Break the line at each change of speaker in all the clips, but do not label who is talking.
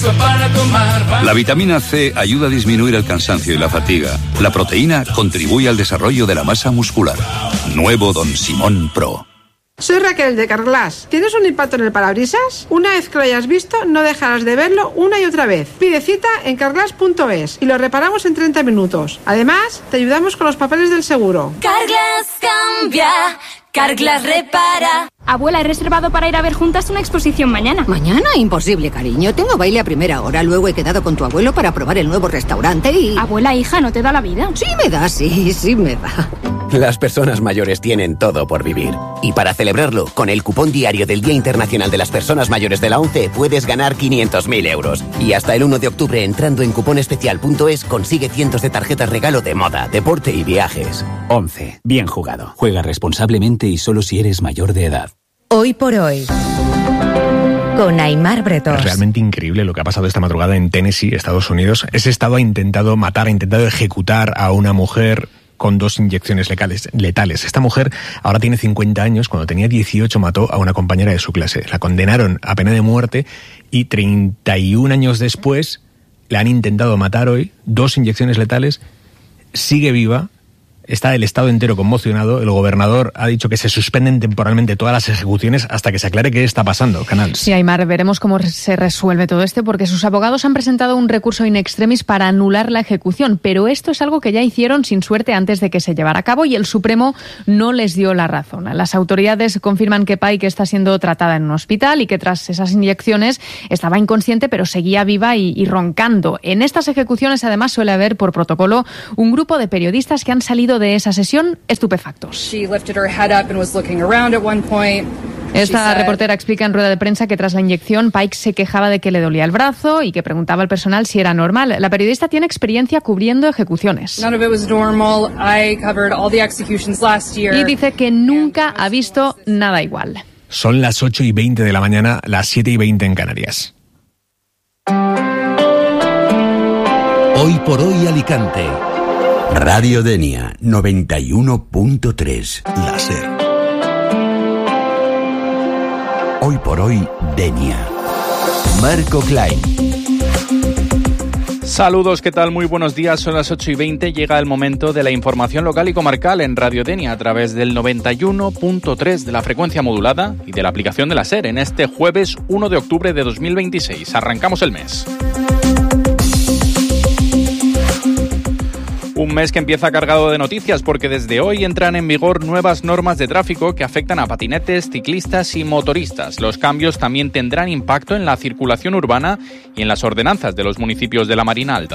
La vitamina C ayuda a disminuir el cansancio y la fatiga. La proteína contribuye al desarrollo de la masa muscular. Nuevo Don Simón Pro.
Soy Raquel de Carglass. ¿Tienes un impacto en el parabrisas? Una vez que lo hayas visto, no dejarás de verlo una y otra vez. Pide cita en carglass.es y lo reparamos en 30 minutos. Además, te ayudamos con los papeles del seguro.
Carglass cambia, Carglass repara.
Abuela, he reservado para ir a ver juntas una exposición mañana.
¿Mañana? Imposible, cariño. Tengo baile a primera hora. Luego he quedado con tu abuelo para probar el nuevo restaurante y...
Abuela, hija, ¿no te da la vida?
Sí me da, sí me da.
Las personas mayores tienen todo por vivir. Y para celebrarlo, con el cupón diario del Día Internacional de las Personas Mayores de la ONCE puedes ganar 500.000 euros. Y hasta el 1 de octubre, entrando en cuponespecial.es, consigue cientos de tarjetas regalo de moda, deporte y viajes.
ONCE. Bien jugado. Juega responsablemente y solo si eres mayor de edad.
Hoy por hoy, con Aimar Bretos.
Es realmente increíble lo que ha pasado esta madrugada en Tennessee, Estados Unidos. Ese estado ha intentado ejecutar a una mujer con 2 inyecciones letales. Esta mujer ahora tiene 50 años. Cuando tenía 18 mató a una compañera de su clase. La condenaron a pena de muerte y 31 años después la han intentado matar hoy. 2 inyecciones letales. Sigue viva. Está el estado entero conmocionado. El gobernador ha dicho que se suspenden temporalmente todas las ejecuciones hasta que se aclare qué está pasando. Canal.
Sí, Aimar, veremos cómo se resuelve todo esto, porque sus abogados han presentado un recurso in extremis para anular la ejecución, pero esto es algo que ya hicieron sin suerte antes de que se llevara a cabo y el Supremo no les dio la razón. Las autoridades confirman que Pike está siendo tratada en un hospital y que tras esas inyecciones estaba inconsciente pero seguía viva y roncando. En estas ejecuciones además suele haber por protocolo un grupo de periodistas que han salido de esa sesión estupefactos. Esta reportera explica en rueda de prensa que tras la inyección Pike se quejaba de que le dolía el brazo y que preguntaba al personal si era normal. La periodista tiene experiencia cubriendo ejecuciones. Y dice que nunca ha visto nada igual.
Son las 8:20 de la mañana, las 7:20 en Canarias.
Hoy por hoy Alicante. Radio Denia 91.3 Láser. Hoy por hoy Denia. Marco Klein.
Saludos, ¿qué tal? Muy buenos días, son las 8:20, llega el momento de la información local y comarcal en Radio Denia a través del 91.3 de la frecuencia modulada y de la aplicación de la SER en este jueves 1 de octubre de 2026. Arrancamos el mes. Un mes que empieza cargado de noticias porque desde hoy entran en vigor nuevas normas de tráfico que afectan a patinetes, ciclistas y motoristas. Los cambios también tendrán impacto en la circulación urbana y en las ordenanzas de los municipios de la Marina Alta.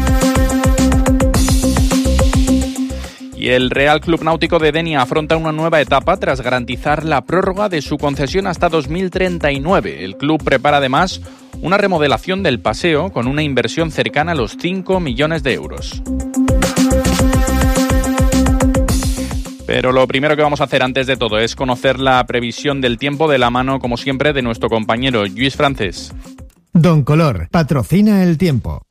Y el Real Club Náutico de Denia afronta una nueva etapa tras garantizar la prórroga de su concesión hasta 2039. El club prepara además una remodelación del paseo con una inversión cercana a los 5 millones de euros. Pero lo primero que vamos a hacer antes de todo es conocer la previsión del tiempo de la mano, como siempre, de nuestro compañero Lluís Francés.
Don Color patrocina el tiempo.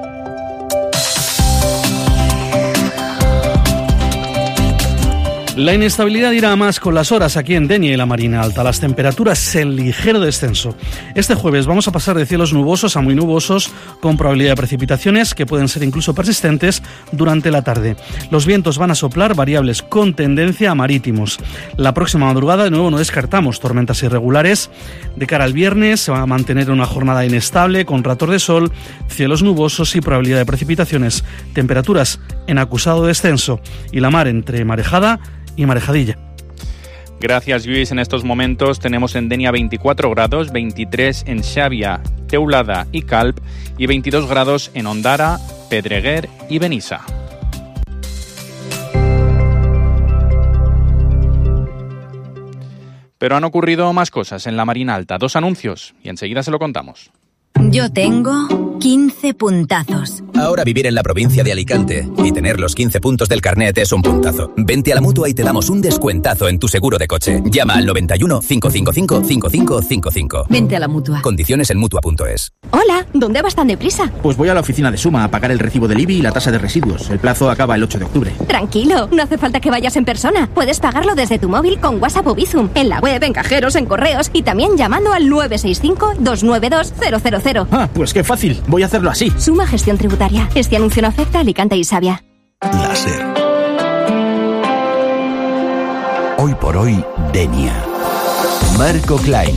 La inestabilidad irá más con las horas aquí en Denia y la Marina Alta. Las temperaturas en ligero descenso. Este jueves vamos a pasar de cielos nubosos a muy nubosos, con probabilidad de precipitaciones que pueden ser incluso persistentes durante la tarde. Los vientos van a soplar variables con tendencia a marítimos. La próxima madrugada, de nuevo, no descartamos tormentas irregulares. De cara al viernes se va a mantener una jornada inestable con ratos de sol, cielos nubosos y probabilidad de precipitaciones. Temperaturas en acusado descenso y la mar entre marejada y marejadilla.
Gracias, Lluís. En estos momentos tenemos en Denia 24 grados, 23 en Xàbia, Teulada y Calp y 22 grados en Ondara, Pedreguer y Benissa. Pero han ocurrido más cosas en la Marina Alta. 2 anuncios y enseguida se lo contamos.
Yo tengo 15 puntazos.
Ahora vivir en la provincia de Alicante y tener los 15 puntos del carnet es un puntazo. Vente a la Mutua y te damos un descuentazo en tu seguro de coche. Llama al 91 555 5555.
Vente a la Mutua.
Condiciones en Mutua.es.
Hola, ¿dónde vas tan deprisa?
Pues voy a la oficina de Suma a pagar el recibo del IBI y la tasa de residuos. El plazo acaba el 8 de octubre.
Tranquilo, no hace falta que vayas en persona. Puedes pagarlo desde tu móvil con WhatsApp o Bizum, en la web, en cajeros, en correos y también llamando al 965-292-000.
Ah, pues qué fácil. Voy a hacerlo así.
Suma Gestión Tributaria. Este anuncio no afecta a Alicante y Savia.
Láser. Hoy por hoy, Denia. Marco Klein.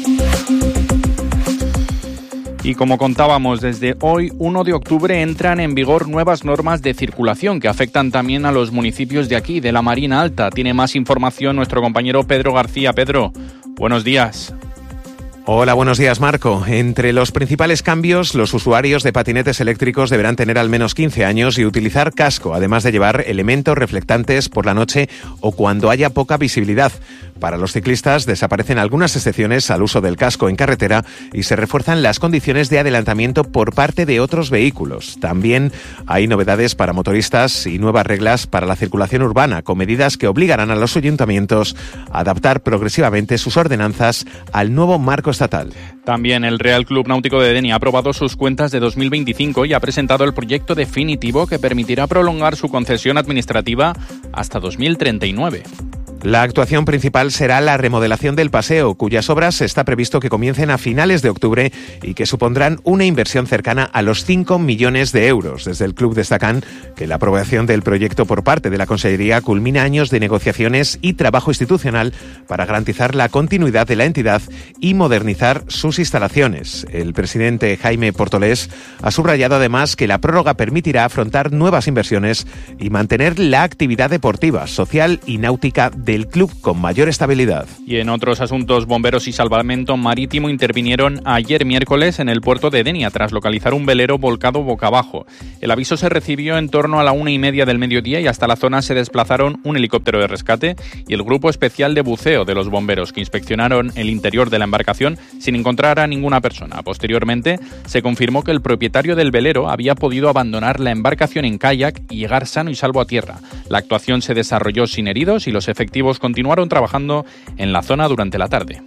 Y como contábamos, desde hoy, 1 de octubre, entran en vigor nuevas normas de circulación que afectan también a los municipios de aquí, de la Marina Alta. Tiene más información nuestro compañero Pedro García. Pedro, buenos días.
Hola, buenos días, Marco. Entre los principales cambios, los usuarios de patinetes eléctricos deberán tener al menos 15 años y utilizar casco, además de llevar elementos reflectantes por la noche o cuando haya poca visibilidad. Para los ciclistas desaparecen algunas excepciones al uso del casco en carretera y se refuerzan las condiciones de adelantamiento por parte de otros vehículos. También hay novedades para motoristas y nuevas reglas para la circulación urbana, con medidas que obligarán a los ayuntamientos a adaptar progresivamente sus ordenanzas al nuevo marco estatal.
También el Real Club Náutico de Denia ha aprobado sus cuentas de 2025 y ha presentado el proyecto definitivo que permitirá prolongar su concesión administrativa hasta 2039.
La actuación principal será la remodelación del paseo, cuyas obras está previsto que comiencen a finales de octubre y que supondrán una inversión cercana a los 5 millones de euros. Desde el club destacan que la aprobación del proyecto por parte de la Consellería culmina años de negociaciones y trabajo institucional para garantizar la continuidad de la entidad y modernizar sus instalaciones. El presidente Jaime Portolés ha subrayado además que la prórroga permitirá afrontar nuevas inversiones y mantener la actividad deportiva, social y náutica del club con mayor estabilidad.
Y en otros asuntos, bomberos y salvamento marítimo intervinieron ayer miércoles en el puerto de Denia tras localizar un velero volcado boca abajo. El aviso se recibió en torno a la 1:30 del mediodía y hasta la zona se desplazaron un helicóptero de rescate y el grupo especial de buceo de los bomberos, que inspeccionaron el interior de la embarcación sin encontrar a ninguna persona. Posteriormente, se confirmó que el propietario del velero había podido abandonar la embarcación en kayak y llegar sano y salvo a tierra. La actuación se desarrolló sin heridos y los efectivos continuaron trabajando en la zona durante la tarde.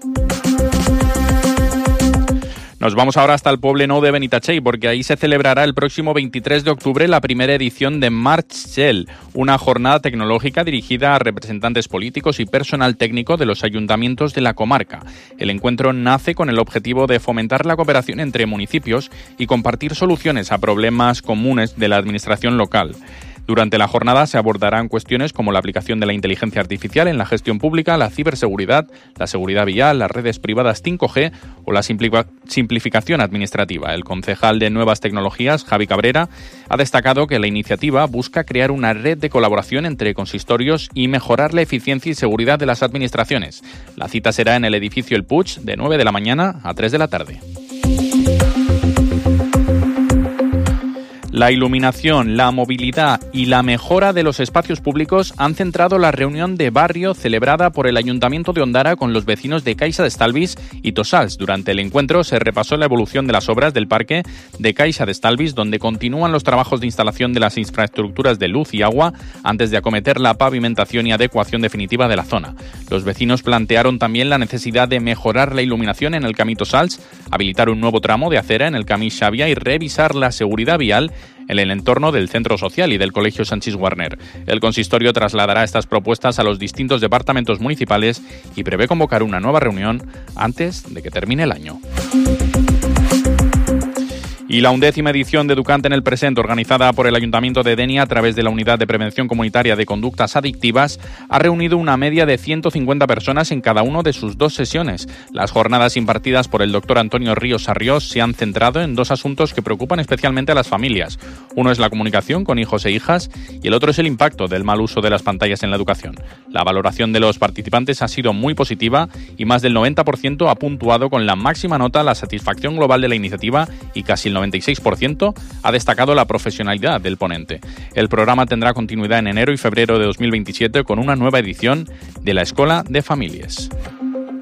Nos vamos ahora hasta el Poblenou de Benitatxell, porque ahí se celebrará el próximo 23 de octubre la primera edición de March-Shell, una jornada tecnológica dirigida a representantes políticos y personal técnico de los ayuntamientos de la comarca. El encuentro nace con el objetivo de fomentar la cooperación entre municipios y compartir soluciones a problemas comunes de la administración local. Durante la jornada se abordarán cuestiones como la aplicación de la inteligencia artificial en la gestión pública, la ciberseguridad, la seguridad vial, las redes privadas 5G o la simplificación administrativa. El concejal de Nuevas Tecnologías, Javi Cabrera, ha destacado que la iniciativa busca crear una red de colaboración entre consistorios y mejorar la eficiencia y seguridad de las administraciones. La cita será en el edificio El Puig de 9 de la mañana a 3 de la tarde. La iluminación, la movilidad y la mejora de los espacios públicos han centrado la reunión de barrio celebrada por el Ayuntamiento de Ondara con los vecinos de Caixa d'Estalvis y Tossals. Durante el encuentro se repasó la evolución de las obras del parque de Caixa d'Estalvis, donde continúan los trabajos de instalación de las infraestructuras de luz y agua antes de acometer la pavimentación y adecuación definitiva de la zona. Los vecinos plantearon también la necesidad de mejorar la iluminación en el camí Tossals, habilitar un nuevo tramo de acera en el camí Xàbia y revisar la seguridad vial en el entorno del Centro Social y del Colegio Sanchis Guarner. El consistorio trasladará estas propuestas a los distintos departamentos municipales y prevé convocar una nueva reunión antes de que termine el año. Y la 11ª edición de Educante en el Present, organizada por el Ayuntamiento de Denia a través de la Unidad de Prevención Comunitaria de Conductas Adictivas, ha reunido una media de 150 personas en cada una de sus 2 sesiones. Las jornadas impartidas por el doctor Antonio Ríos Arriós se han centrado en 2 asuntos que preocupan especialmente a las familias. Uno es la comunicación con hijos e hijas y el otro es el impacto del mal uso de las pantallas en la educación. La valoración de los participantes ha sido muy positiva y más del 90% ha puntuado con la máxima nota la satisfacción global de la iniciativa y casi el 96% ha destacado la profesionalidad del ponente. El programa tendrá continuidad en enero y febrero de 2027 con una nueva edición de la Escola de Famílies.